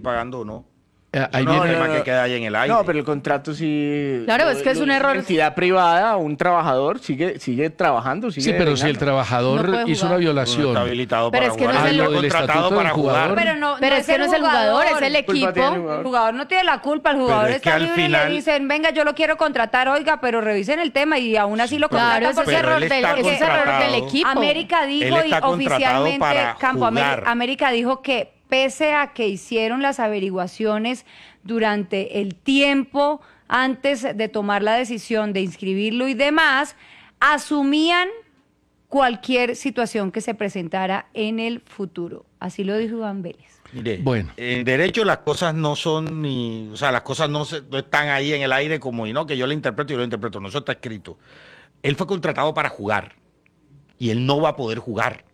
pagando o no. Ahí No, viene el tema que queda ahí en el aire. No, pero el contrato sí... Claro, es que es un error. Entidad privada, un trabajador sigue trabajando, sigue Sí, pero si el vengando. trabajador No puede hizo jugar. una No violación. está habilitado Pero para es que no jugar. es el- Está lo del contratado estatuto del para jugar. jugador. Pero es que no es el jugador, es el Culpa tiene el equipo. jugador. El jugador no tiene la culpa, el jugador Pero es que está al libre y final- le dicen, venga, yo lo quiero contratar, oiga, pero revisen el tema y aún así lo contratan. Claro, ese es Pero error él del, está ese es error del contratado. equipo. América dijo Él está y contratado oficialmente para jugar. América dijo que pese a que hicieron las averiguaciones durante el tiempo antes de tomar la decisión de inscribirlo y demás, asumían cualquier situación que se presentara en el futuro. Así lo dijo Iván Vélez. Mire, Bueno. en derecho las cosas no son ni, o sea, las cosas no están ahí en el aire como, y no, que yo lo interpreto y lo interpreto, no, eso está escrito. Él fue contratado para jugar y él no va a poder jugar.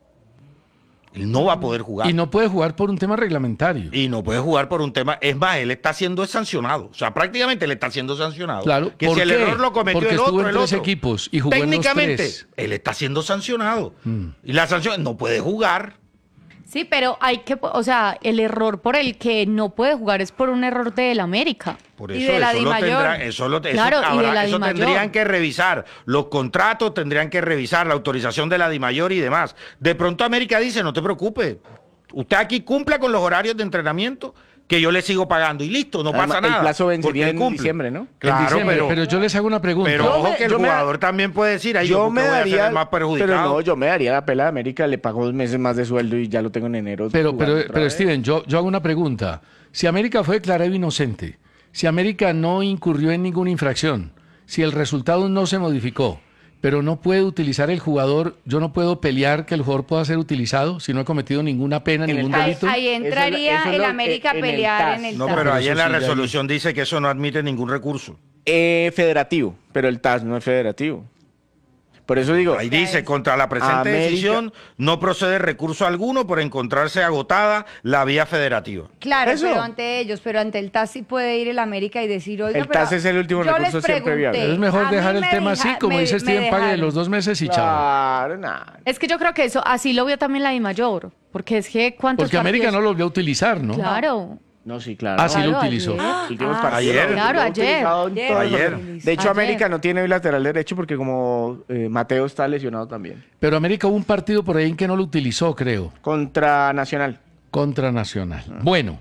Él no va a poder jugar. Y no puede jugar por un tema reglamentario. Y no puede jugar por un tema, es más, él está siendo sancionado, o sea, prácticamente él está siendo sancionado. Claro, que ¿por si el qué? error lo cometió Porque el estuvo otro, en el tres otro. equipos y jugó en los Técnicamente, tres. él está siendo sancionado. Y la sanción no puede jugar. Sí, pero hay que, o sea, el error por el que no puede jugar es por un error del América. Por Y eso, de la eso lo Dimayor. tendrán, eso Claro, y de la eso Dimayor. tendrían que revisar. Los contratos tendrían que revisar, la autorización de la Dimayor y demás. De pronto América dice, no te preocupes, usted aquí cumpla con los horarios de entrenamiento que yo le sigo pagando y listo, no Además, pasa nada. el plazo porque vencería él en cumple. diciembre, ¿no? En Claro, diciembre, pero yo les hago una pregunta. ojo que el yo me- jugador también puede decir, ahí Yo me voy a ser daría, el más perjudicado. pero no, yo me daría la pela de América, le pago 2 meses más de sueldo y ya lo tengo en enero. Pero jugando otra vez. Steven, yo hago una pregunta. Si América fue declarado inocente, si América no incurrió en ninguna infracción, si el resultado no se modificó, pero no puede utilizar el jugador, yo no puedo pelear que el jugador pueda ser utilizado si no he cometido ninguna pena, En el ningún TAS. delito. Ahí entraría eso es el lo- América a en el pelear TAS. en el No, TAS. pero pero ahí en eso la sí, ya resolución dice que eso no admite ningún recurso. Federativo, pero el TAS no es federativo. Por eso digo, Ahí dice, contra la presente América- decisión no procede recurso alguno por encontrarse agotada la vía federativa. Claro, Eso. pero ante ellos, pero ante el TAS sí puede ir el América y decir, oiga, El pero TAS es el último yo recurso les siempre pregunté, viable. Es mejor a mí dejar el me tema así, como dice Steven, pague de dejaron. los 2 meses y chao. claro, nada. Es que yo creo que eso, así lo vio también la Dimayor, porque es que cuántos Porque América no partidos- lo volvió a utilizar, ¿no? Claro. No, sí, claro. Ah, sí lo Claro, utilizó. ayer. Últimos Ah, partidos, ayer. lo Claro, ha ayer. utilizado en Ayer. todos los Ayer. partidos. De hecho, Ayer. América no tiene bilateral derecho porque como Mateo está lesionado también. Pero América hubo un partido por ahí en que no lo utilizó, creo, Contra Nacional. contra Nacional. Bueno,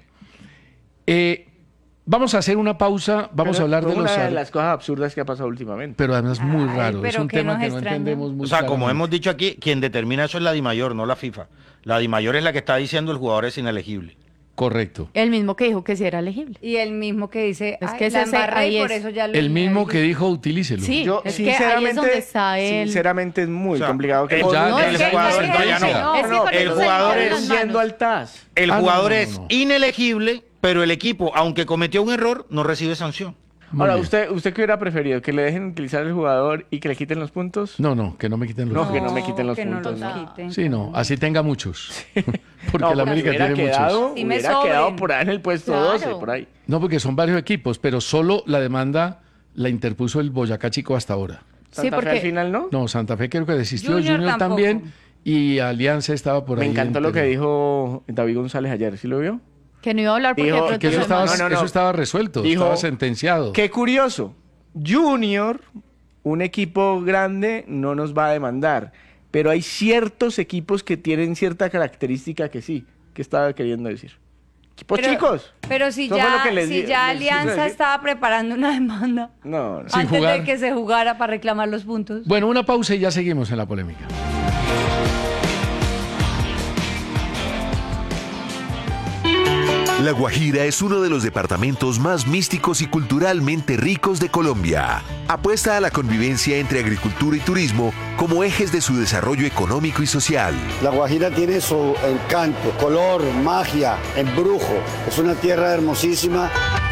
vamos a hacer una pausa, vamos a Pero hablar fue de los... una de las cosas absurdas que ha pasado últimamente. Pero además muy Ay, raro, es pero un que tema nos que no extraña. entendemos muy O sea, como claramente. hemos dicho aquí, quien determina eso es la Dimayor, no la FIFA. La Dimayor es la que está diciendo el jugador es inelegible. Correcto. El mismo que dijo que sí era elegible. Y el mismo que dice, Es "Ay, que la ese- embarré ahí y por es. eso ya lo El mismo inhabilité". que dijo utilícelo. Sí. Yo, es que ahí es donde está el- sinceramente es muy O sea, complicado que... ya- No, ya es el que jugador ahí no, es ya donde- no. es que No, con el eso se jugador le es ponen las yendo manos. al TAS. El Ah, no, jugador no, es no. inelegible, pero el equipo, aunque cometió un error, no recibe sanción. Muy Ahora, bien. ¿usted qué hubiera preferido? ¿Que le dejen utilizar el jugador y que le quiten los puntos? No, que no me quiten los No, que no me quiten los que no puntos, los ¿no? quiten. Sí, no, así tenga muchos. Porque No, la América hubiera tiene quedado, muchos. Sí me hubiera sobren. quedado por ahí en el puesto Claro. 12, por ahí. No, porque son varios equipos, pero solo la demanda la interpuso el Boyacá Chico hasta ahora. Sí, Santa Fe porque al final, ¿no? No, Santa Fe creo que desistió, Junior Junior tampoco. también, y Alianza estaba por Me ahí. encantó lo que entre- dijo David González ayer, ¿sí lo vio? que no iba a hablar porque Dijo de pronto Que eso se estaba, manda. No. eso estaba resuelto, Dijo- estaba sentenciado. Qué curioso. Junior, un equipo grande, no nos va a demandar. Pero hay ciertos equipos que tienen cierta característica que sí. ¿Qué estaba queriendo decir? Equipos chicos. Pero si Eso fue lo ya, que les si di- ya les quise Alianza decir. estaba preparando una demanda No, no. Sin antes jugar. de que se jugara para reclamar los puntos. Bueno, una pausa y ya seguimos en la polémica. La Guajira es uno de los departamentos más místicos y culturalmente ricos de Colombia. Apuesta a la convivencia entre agricultura y turismo como ejes de su desarrollo económico y social. La Guajira tiene su encanto, color, magia, embrujo. Es una tierra hermosísima.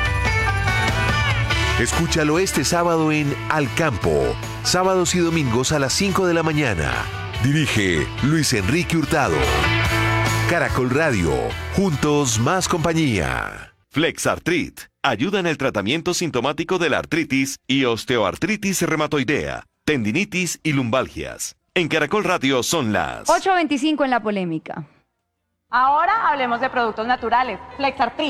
Escúchalo este sábado en Al Campo, sábados y domingos a las 5 de la mañana. Dirige Luis Enrique Hurtado. Caracol Radio, juntos más compañía. Flexartrit ayuda en el tratamiento sintomático de la artritis y osteoartritis reumatoidea, tendinitis y lumbalgias. En Caracol Radio son las 8:25 en la polémica. Ahora hablemos de productos naturales. Flexartrit